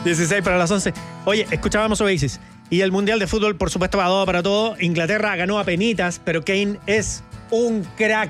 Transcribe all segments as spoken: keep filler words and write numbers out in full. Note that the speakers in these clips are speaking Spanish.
dieciséis para las once. Oye, escuchábamos Oasis. Y el Mundial de Fútbol, por supuesto, va todo para todo. Inglaterra ganó a penitas, pero Kane es un crack.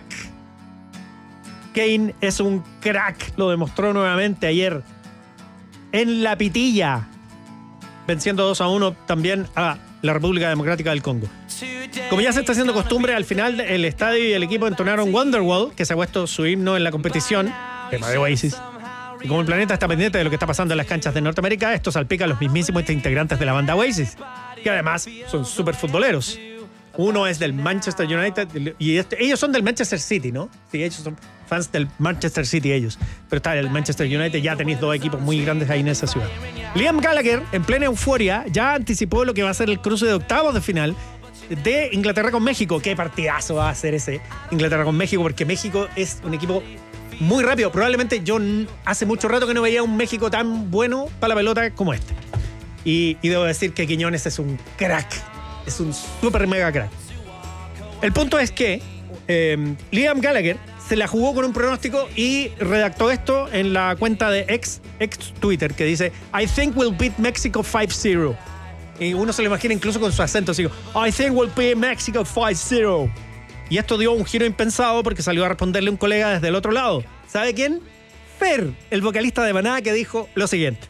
Kane es un crack. Lo demostró nuevamente ayer en la pitilla, venciendo dos a uno también a la República Democrática del Congo. Como ya se está haciendo costumbre, al final el estadio y el equipo entonaron Wonderwall, que se ha puesto su himno en la competición, tema de Oasis. Y como el planeta está pendiente de lo que está pasando en las canchas de Norteamérica, esto salpica a los mismísimos integrantes de la banda Oasis, que además son súper futboleros. Uno es del Manchester United y este, ellos son del Manchester City, ¿no? Sí, ellos son fans del Manchester City, ellos. Pero está el Manchester United, ya tenéis dos equipos muy grandes ahí en esa ciudad. Liam Gallagher, en plena euforia, ya anticipó lo que va a ser el cruce de octavos de final de Inglaterra con México. Qué partidazo va a ser ese Inglaterra con México, porque México es un equipo muy rápido. Probablemente yo hace mucho rato que no veía un México tan bueno para la pelota como este. Y, y debo decir que Quiñones es un crack. Es un super mega crack. El punto es que eh, Liam Gallagher se la jugó con un pronóstico y redactó esto en la cuenta de ex, ex Twitter, que dice: I think we'll beat Mexico five cero. Y uno se lo imagina incluso con su acento, así como, I think we'll beat Mexico five cero. Y esto dio un giro impensado porque salió a responderle un colega desde el otro lado. ¿Sabe quién? Fer, el vocalista de Maná, que dijo lo siguiente.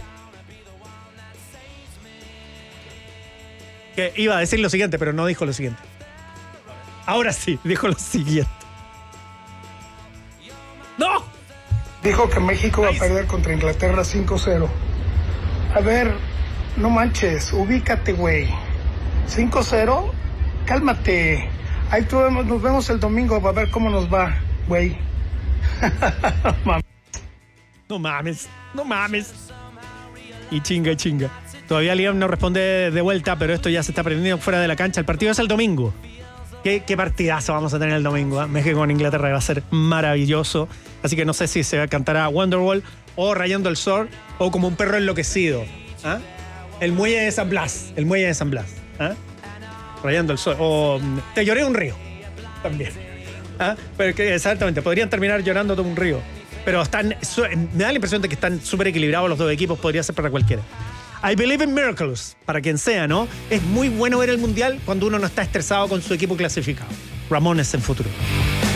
Que iba a decir lo siguiente, pero no dijo lo siguiente. Ahora sí, dijo lo siguiente. ¡No! Dijo que México va a perder contra Inglaterra cinco cero. A ver, no manches, ubícate, güey. cinco cero, cálmate. Ahí tú, nos vemos el domingo para ver cómo nos va, güey. No mames, no mames. Y chinga, y chinga. Todavía Liam no responde de vuelta, pero esto ya se está prendiendo fuera de la cancha. El partido es el domingo. ¿Qué, qué partidazo vamos a tener el domingo? ¿eh? México con Inglaterra va a ser maravilloso. Así que no sé si se cantará Wonderwall o Rayando el Sol o Como un perro enloquecido. ¿Ah? El muelle de San Blas. El muelle de San Blas. ¿Ah? Rayando el Sol. O Te lloré un río. También. ¿Ah? Pero que exactamente, podrían terminar llorando todo un río. Pero están, me da la impresión de que están súper equilibrados los dos equipos. Podría ser para cualquiera. I believe in miracles, para quien sea, ¿no? Es muy bueno ver el Mundial cuando uno no está estresado con su equipo clasificado. Ramones en Futuro.